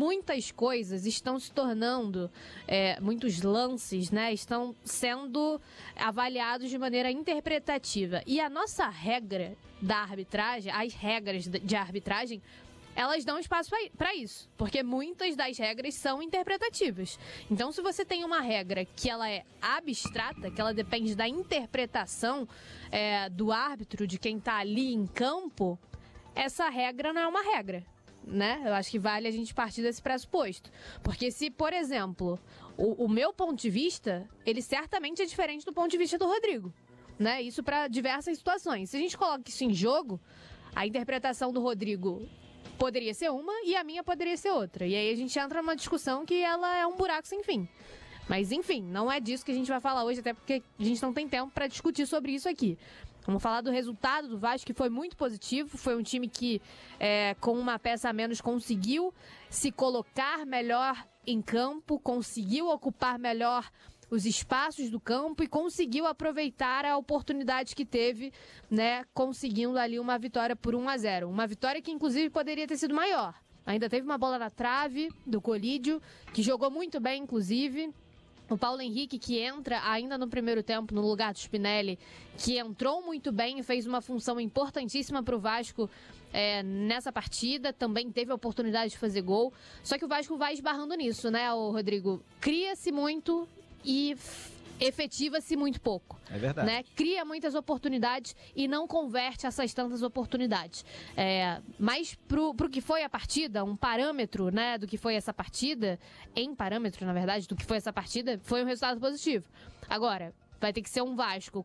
muitas coisas estão se tornando, muitos lances, né, estão sendo avaliados de maneira interpretativa. E a nossa regra da arbitragem, as regras de arbitragem, elas dão espaço para isso, porque muitas das regras são interpretativas. Então, se você tem uma regra que ela é abstrata, que ela depende da interpretação do árbitro, de quem está ali em campo, essa regra não é uma regra, né? Eu acho que vale a gente partir desse pressuposto. Porque se, por exemplo, o meu ponto de vista, ele certamente é diferente do ponto de vista do Rodrigo, né? Isso para diversas situações. Se a gente coloca isso em jogo, a interpretação do Rodrigo poderia ser uma e a minha poderia ser outra. E aí a gente entra numa discussão que ela é um buraco sem fim. Mas enfim, não é disso que a gente vai falar hoje, até porque a gente não tem tempo para discutir sobre isso aqui. Vamos falar do resultado do Vasco, que foi muito positivo. Foi um time que, com uma peça a menos, conseguiu se colocar melhor em campo, conseguiu ocupar melhor os espaços do campo e conseguiu aproveitar a oportunidade que teve, né, conseguindo ali uma vitória por 1-0. Uma vitória que, inclusive, poderia ter sido maior. Ainda teve uma bola na trave do Colídio, que jogou muito bem, inclusive. O Paulo Henrique, que entra ainda no primeiro tempo no lugar do Spinelli, que entrou muito bem e fez uma função importantíssima para o Vasco nessa partida. Também teve a oportunidade de fazer gol. Só que o Vasco vai esbarrando nisso, né, Rodrigo? Cria-se muito e efetiva-se muito pouco. É verdade. Né? Cria muitas oportunidades e não converte essas tantas oportunidades. Mas pro que foi a partida, um parâmetro, né, do que foi essa partida, parâmetro, na verdade, do que foi essa partida, foi um resultado positivo. Agora, vai ter que ser um Vasco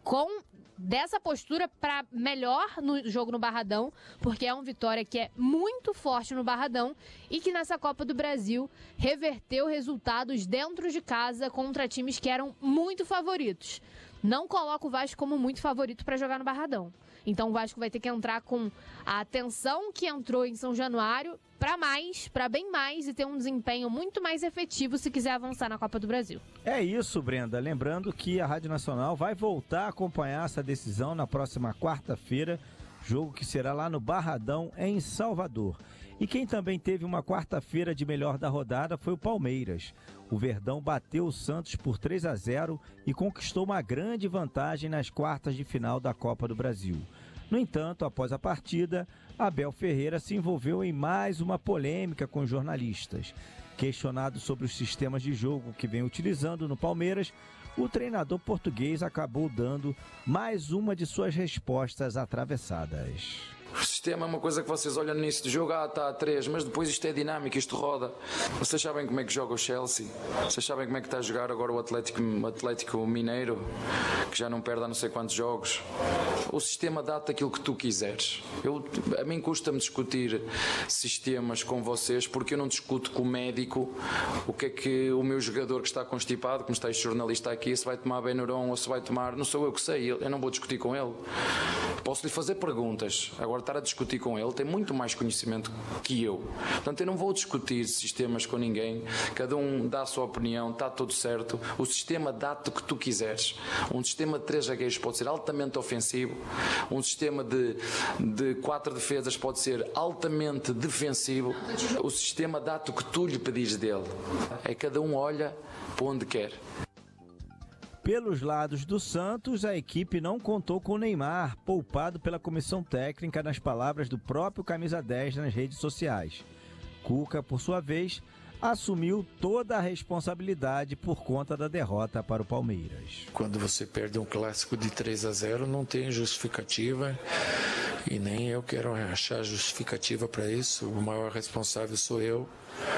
dessa postura para melhor no jogo no Barradão, porque é uma Vitória que é muito forte no Barradão e que nessa Copa do Brasil reverteu resultados dentro de casa contra times que eram muito favoritos. Não coloca o Vasco como muito favorito para jogar no Barradão. Então o Vasco vai ter que entrar com a atenção que entrou em São Januário para bem mais e ter um desempenho muito mais efetivo se quiser avançar na Copa do Brasil. É isso, Brenda. Lembrando que a Rádio Nacional vai voltar a acompanhar essa decisão na próxima quarta-feira, jogo que será lá no Barradão, em Salvador. E quem também teve uma quarta-feira de melhor da rodada foi o Palmeiras. O Verdão bateu o Santos por 3-0 e conquistou uma grande vantagem nas quartas de final da Copa do Brasil. No entanto, após a partida, Abel Ferreira se envolveu em mais uma polêmica com os jornalistas. Questionado sobre os sistemas de jogo que vem utilizando no Palmeiras, o treinador português acabou dando mais uma de suas respostas atravessadas. O sistema é uma coisa que vocês olham no início do jogo, está a 3, mas depois isto é dinâmico, isto roda. Vocês sabem como é que joga o Chelsea, vocês sabem como é que está a jogar agora o Atlético Mineiro, que já não perde há não sei quantos jogos. O sistema dá-te aquilo que tu quiseres. A mim custa-me discutir sistemas com vocês, porque eu não discuto com o médico o que é que o meu jogador que está constipado, como está este jornalista aqui, se vai tomar Benuron ou se vai tomar, não sou eu que sei, eu não vou discutir com ele. Posso lhe fazer perguntas, agora estar a discutir com ele tem muito mais conhecimento que eu. Portanto, eu não vou discutir sistemas com ninguém, cada um dá a sua opinião, está tudo certo. O sistema dá-te o que tu quiseres. Um sistema de 3 zagueiros pode ser altamente ofensivo, um sistema de 4 defesas pode ser altamente defensivo. O sistema dá-te o que tu lhe pedires dele. É cada um olha para onde quer. Pelos lados do Santos, a equipe não contou com o Neymar, poupado pela comissão técnica, nas palavras do próprio camisa 10 nas redes sociais. Cuca, por sua vez, assumiu toda a responsabilidade por conta da derrota para o Palmeiras. Quando você perde um clássico de 3-0, não tem justificativa e nem eu quero achar justificativa para isso. O maior responsável sou eu.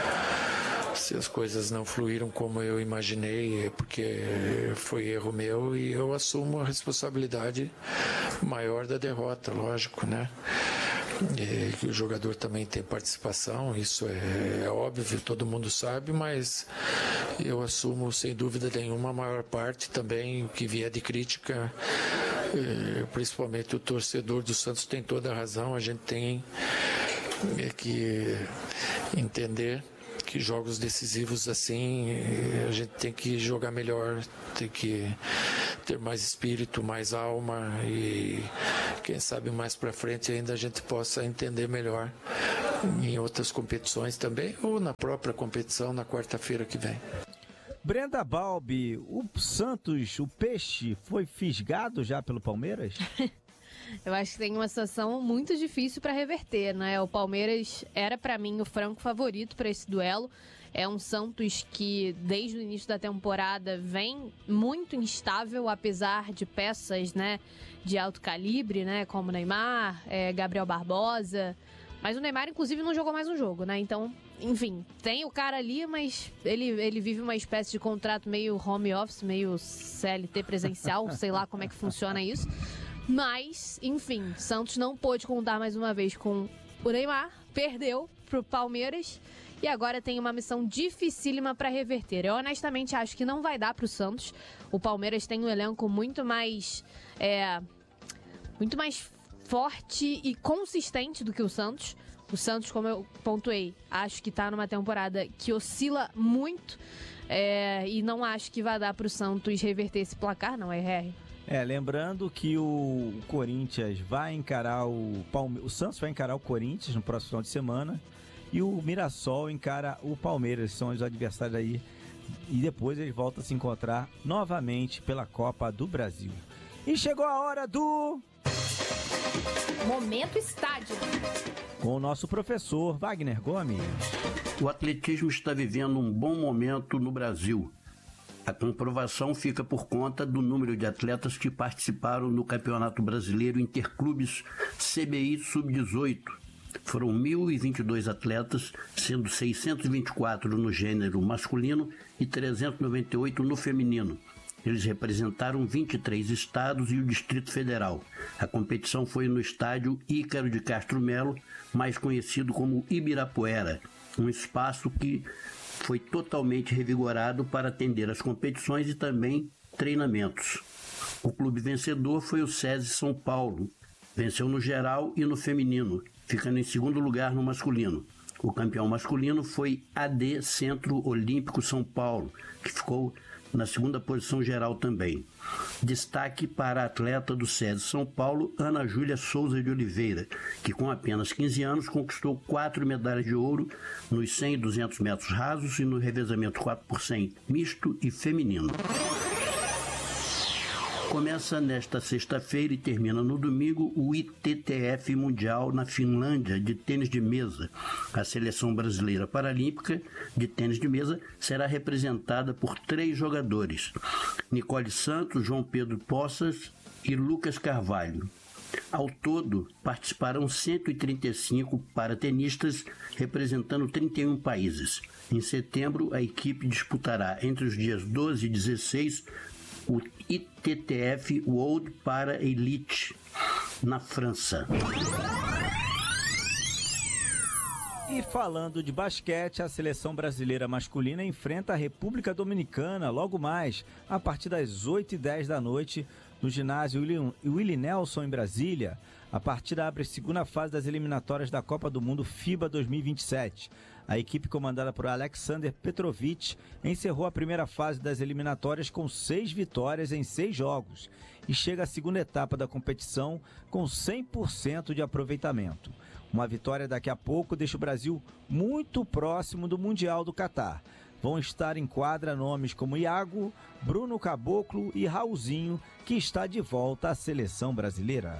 Se as coisas não fluíram como eu imaginei, é porque foi erro meu e eu assumo a responsabilidade maior da derrota, lógico, né? E o jogador também tem participação, isso é óbvio, todo mundo sabe, mas eu assumo sem dúvida nenhuma a maior parte também, o que vier de crítica, principalmente o torcedor do Santos tem toda a razão, a gente tem que entender que jogos decisivos assim, a gente tem que jogar melhor, tem que ter mais espírito, mais alma e quem sabe mais para frente ainda a gente possa entender melhor em outras competições também, ou na própria competição na quarta-feira que vem. Brenda Balbi, o Santos, o Peixe, foi fisgado já pelo Palmeiras? Eu acho que tem uma situação muito difícil para reverter, né? O Palmeiras era, para mim, o franco favorito para esse duelo. É um Santos que, desde o início da temporada, vem muito instável, apesar de peças, né, de alto calibre, né, como Neymar, Gabriel Barbosa. Mas o Neymar, inclusive, não jogou mais um jogo, né? Então, enfim, tem o cara ali, mas ele vive uma espécie de contrato meio home office, meio CLT presencial, sei lá como é que funciona isso. Mas, enfim, Santos não pôde contar mais uma vez com o Neymar, perdeu pro Palmeiras e agora tem uma missão dificílima para reverter. Eu honestamente acho que não vai dar pro Santos. O Palmeiras tem um elenco muito mais forte e consistente do que o Santos. O Santos, como eu pontuei, acho que tá numa temporada que oscila muito e não acho que vai dar pro Santos reverter esse placar, não, RR? Lembrando que o Corinthians vai encarar o Santos vai encarar o Corinthians no próximo final de semana e o Mirassol encara o Palmeiras, são os adversários aí, e depois eles voltam a se encontrar novamente pela Copa do Brasil. E chegou a hora do Momento Estádio, com o nosso professor Wagner Gomes. O atletismo está vivendo um bom momento no Brasil. A comprovação fica por conta do número de atletas que participaram no Campeonato Brasileiro Interclubes CBI Sub-18. Foram 1.022 atletas, sendo 624 no gênero masculino e 398 no feminino. Eles representaram 23 estados e o Distrito Federal. A competição foi no estádio Ícaro de Castro Melo, mais conhecido como Ibirapuera, um espaço que foi totalmente revigorado para atender as competições e também treinamentos. O clube vencedor foi o SESI São Paulo. Venceu no geral e no feminino, ficando em segundo lugar no masculino. O campeão masculino foi AD Centro Olímpico São Paulo, que ficou na segunda posição geral também. Destaque para a atleta do SESI São Paulo, Ana Júlia Souza de Oliveira, que com apenas 15 anos conquistou 4 medalhas de ouro nos 100 e 200 metros rasos e no revezamento 4x100 misto e feminino. Começa nesta sexta-feira e termina no domingo o ITTF Mundial na Finlândia de tênis de mesa. A seleção brasileira paralímpica de tênis de mesa será representada por 3 jogadores: Nicole Santos, João Pedro Poças e Lucas Carvalho. Ao todo, participarão 135 paratenistas representando 31 países. Em setembro, a equipe disputará entre os dias 12 e 16 o ITTF World Para Elite, na França. E falando de basquete, a seleção brasileira masculina enfrenta a República Dominicana logo mais, a partir das 8h10 da noite, no ginásio Willie Nelson, em Brasília. A partida abre a segunda fase das eliminatórias da Copa do Mundo FIBA 2027. A equipe comandada por Alexander Petrovic encerrou a primeira fase das eliminatórias com 6 vitórias em 6 jogos e chega à segunda etapa da competição com 100% de aproveitamento. Uma vitória daqui a pouco deixa o Brasil muito próximo do Mundial do Catar. Vão estar em quadra nomes como Iago, Bruno Caboclo e Raulzinho, que está de volta à seleção brasileira.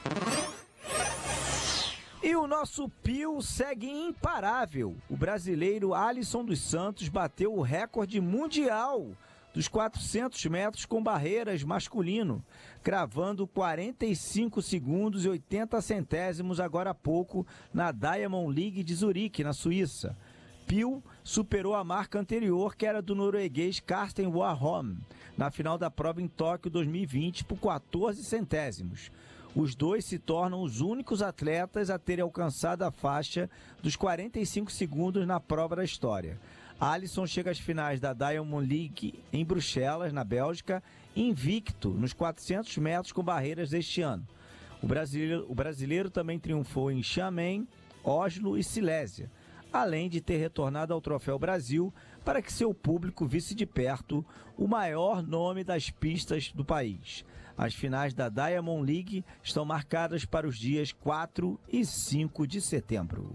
E o nosso Pio segue imparável. O brasileiro Alisson dos Santos bateu o recorde mundial dos 400 metros com barreiras masculino, cravando 45 segundos e 80 centésimos agora há pouco na Diamond League de Zurique, na Suíça. Pio superou a marca anterior, que era do norueguês Karsten Warholm, na final da prova em Tóquio 2020 por 14 centésimos. Os dois se tornam os únicos atletas a terem alcançado a faixa dos 45 segundos na prova da história. Alisson chega às finais da Diamond League em Bruxelas, na Bélgica, invicto nos 400 metros com barreiras deste ano. O brasileiro também triunfou em Xiamen, Oslo e Silésia, além de ter retornado ao Troféu Brasil para que seu público visse de perto o maior nome das pistas do país. As finais da Diamond League estão marcadas para os dias 4 e 5 de setembro.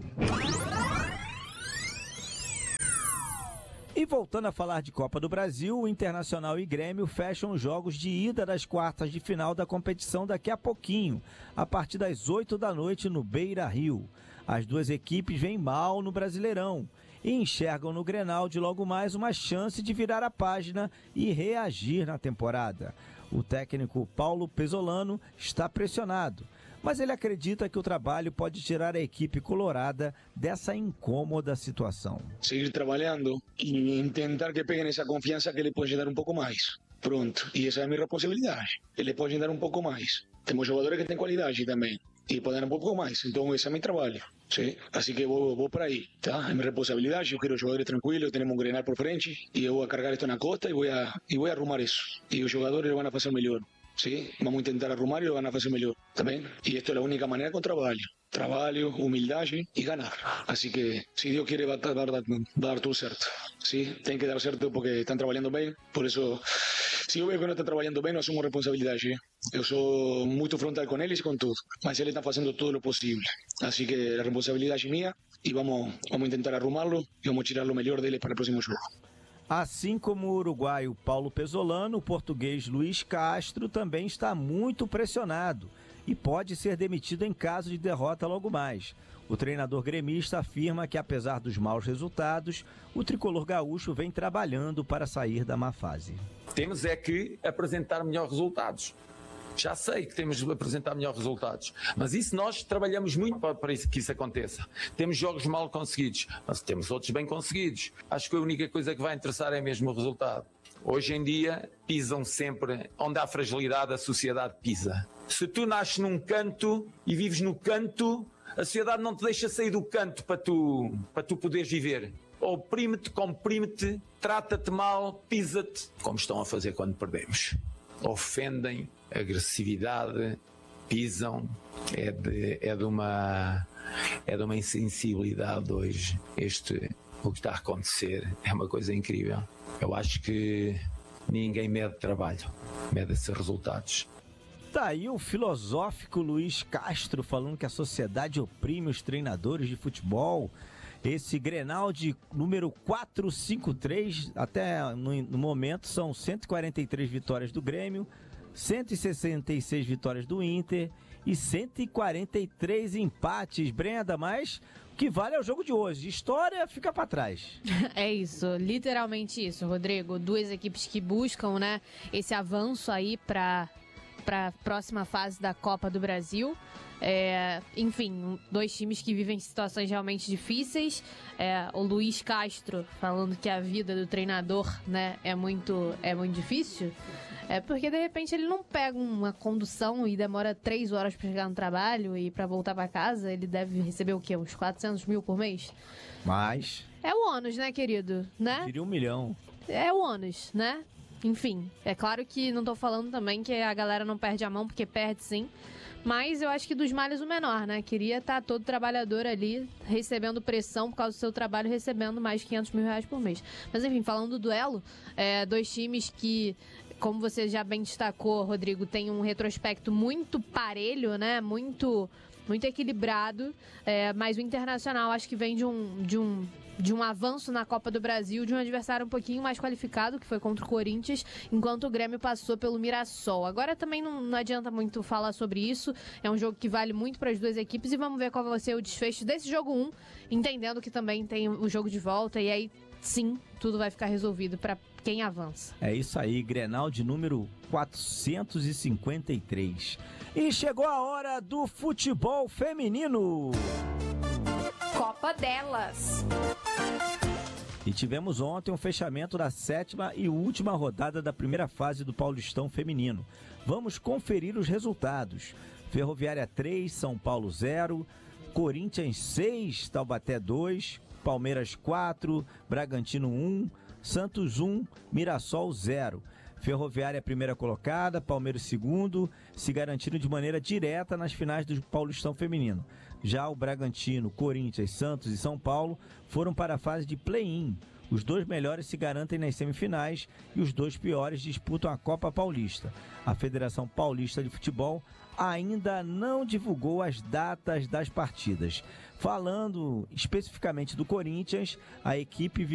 E voltando a falar de Copa do Brasil, o Internacional e Grêmio fecham os jogos de ida das quartas de final da competição daqui a pouquinho, a partir das 8 da noite no Beira-Rio. As duas equipes vêm mal no Brasileirão e enxergam no Grenal de logo mais uma chance de virar a página e reagir na temporada. O técnico Paulo Pesolano está pressionado, mas ele acredita que o trabalho pode tirar a equipe colorada dessa incômoda situação. Seguir trabalhando e tentar que peguem essa confiança que ele pode dar um pouco mais. Pronto, e essa é a minha responsabilidade. Ele pode dar um pouco mais. Temos jogadores que têm qualidade também e podem dar um pouco mais, então esse é meu trabalho. Sí, así que vou para aí, tá? É minha responsabilidade, eu quero jogadores tranquilos, temos um Grenal por frente e eu vou carregar isto na costa e vou arrumar isso. E os jogadores vão fazer melhor, sim? Vamos tentar arrumar e lo vão fazer melhor, tá bem? E esta é a única maneira com trabalho. Trabalho, humildade e ganhar. Assim que, se Deus quer, vai dar tudo certo. Sim, tem que dar certo porque estão trabalhando bem. Por isso, se eu vejo que não estão trabalhando bem, não assumo responsabilidade. Eu sou muito frontal com eles e com tudo. Mas eles estão fazendo tudo o possível. Assim que a responsabilidade é minha e vamos tentar arrumá-lo e vamos tirar o melhor dele para o próximo jogo. Assim como o uruguaio Paulo Pesolano, o português Luiz Castro também está muito pressionado e pode ser demitido em caso de derrota logo mais. O treinador gremista afirma que, apesar dos maus resultados, o tricolor gaúcho vem trabalhando para sair da má fase. Temos é que apresentar melhores resultados. Já sei que temos de apresentar melhores resultados, mas isso nós trabalhamos muito para isso, que isso aconteça. Temos jogos mal conseguidos, mas temos outros bem conseguidos. Acho que a única coisa que vai interessar é mesmo o resultado. Hoje em dia pisam sempre onde há fragilidade, a sociedade pisa. Se tu nasces num canto e vives no canto, a sociedade não te deixa sair do canto para tu poderes viver. Oprime-te, comprime-te, trata-te mal, pisa-te, como estão a fazer quando perdemos. Ofendem, agressividade, pisam, é de uma insensibilidade hoje. O que está a acontecer é uma coisa incrível. Eu acho que ninguém mede trabalho, mede-se resultados. Tá aí o filosófico Luiz Castro falando que a sociedade oprime os treinadores de futebol. Esse Grenal de número 453, até no momento, são 143 vitórias do Grêmio, 166 vitórias do Inter e 143 empates. Brenda, mas o que vale é o jogo de hoje. História fica para trás. É isso, literalmente isso, Rodrigo. Duas equipes que buscam, né, esse avanço aí para a próxima fase da Copa do Brasil. Enfim, dois times que vivem situações realmente difíceis. O Luiz Castro falando que a vida do treinador, né, é muito difícil. Porque de repente ele não pega uma condução e demora 3 horas para chegar no trabalho e para voltar para casa, ele deve receber o quê? Uns 400 mil por mês? Mas é o ônus, né, querido? Né? Diria 1 milhão. É o ônus, né? Enfim, é claro que não tô falando também que a galera não perde a mão, porque perde sim. Mas eu acho que dos males o menor, né? Queria estar todo trabalhador ali recebendo pressão por causa do seu trabalho, recebendo mais de 500 mil reais por mês. Mas enfim, falando do duelo, dois times que, como você já bem destacou, Rodrigo, tem um retrospecto muito parelho, né? Muito equilibrado. Mas o Internacional acho que vem de um avanço na Copa do Brasil, de um adversário um pouquinho mais qualificado, que foi contra o Corinthians, enquanto o Grêmio passou pelo Mirassol. Agora também não adianta muito falar sobre isso, é um jogo que vale muito para as duas equipes e vamos ver qual vai ser o desfecho desse jogo 1, entendendo que também tem o jogo de volta e aí sim, tudo vai ficar resolvido para quem avança. É isso aí, Grenal de número 453. E chegou a hora do futebol feminino. Copa delas. E tivemos ontem um fechamento da 7ª e última rodada da primeira fase do Paulistão Feminino. Vamos conferir os resultados. Ferroviária 3, São Paulo 0, Corinthians 6, Taubaté 2, Palmeiras 4, Bragantino 1, Santos 1, Mirassol 0. Ferroviária primeira colocada, Palmeiras segundo, se garantindo de maneira direta nas finais do Paulistão Feminino. Já o Bragantino, Corinthians, Santos e São Paulo foram para a fase de play-in. Os 2 melhores se garantem nas semifinais e os 2 piores disputam a Copa Paulista. A Federação Paulista de Futebol ainda não divulgou as datas das partidas. Falando especificamente do Corinthians, a equipe